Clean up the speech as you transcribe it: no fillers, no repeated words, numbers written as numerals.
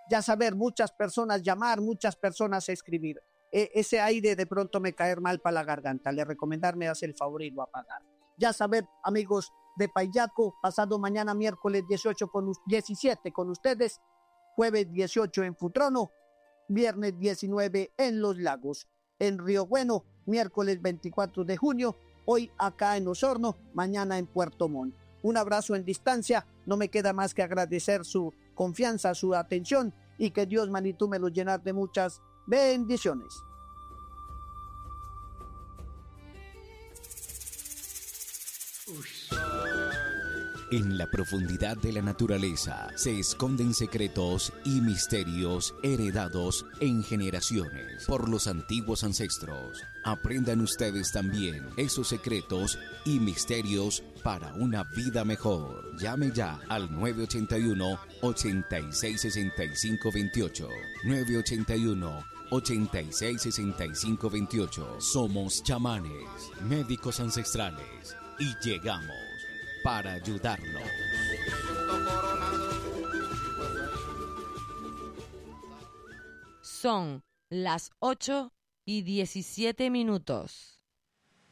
ya saber, muchas personas llamar, muchas personas escribir. Ese aire de pronto me caer mal para la garganta. Le recomendarme hacer el favor y lo apagar. Ya saber, amigos de Payaco, pasado mañana miércoles 17 con ustedes, jueves 18 en Futrono, viernes 19 en Los Lagos, en Río Bueno, miércoles 24 de junio, hoy acá en Osorno, mañana en Puerto Montt. Un abrazo en distancia, no me queda más que agradecer su confianza, su atención y que Dios, Manitú, me los llenar de muchas bendiciones. En la profundidad de la naturaleza se esconden secretos y misterios heredados en generaciones por los antiguos ancestros. Aprendan ustedes también esos secretos y misterios para una vida mejor. Llame ya al 981-866528. 981-866528. Somos chamanes, médicos ancestrales y llegamos para ayudarlos. Son las 8:17.